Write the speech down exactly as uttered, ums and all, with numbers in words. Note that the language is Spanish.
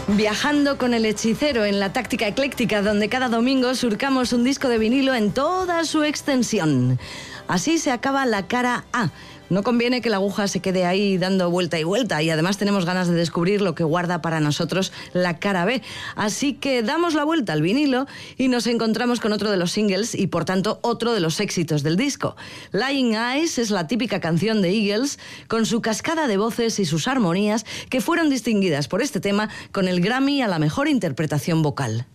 Viajando con el hechicero en la táctica ecléctica, donde cada domingo surcamos un disco de vinilo en toda su extensión. Así se acaba la cara A. No conviene que la aguja se quede ahí dando vuelta y vuelta, y además tenemos ganas de descubrir lo que guarda para nosotros la cara B. Así que damos la vuelta al vinilo y nos encontramos con otro de los singles y por tanto otro de los éxitos del disco. Lying Eyes es la típica canción de Eagles con su cascada de voces y sus armonías que fueron distinguidas por este tema con el Grammy a la mejor interpretación vocal.